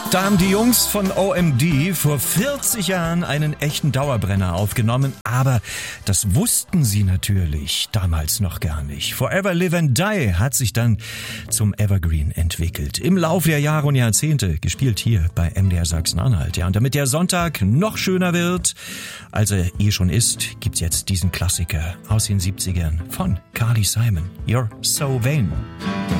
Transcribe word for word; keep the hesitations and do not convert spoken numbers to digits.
Da haben die Jungs von O M D vor vierzig Jahren einen echten Dauerbrenner aufgenommen, aber das wussten sie natürlich damals noch gar nicht. Forever Live and Die hat sich dann zum Evergreen entwickelt. Im Laufe der Jahre und Jahrzehnte gespielt hier bei M D R Sachsen-Anhalt. Ja, und damit der Sonntag noch schöner wird, als er eh schon ist, gibt's jetzt diesen Klassiker aus den siebzigern von Carly Simon. You're So Vain.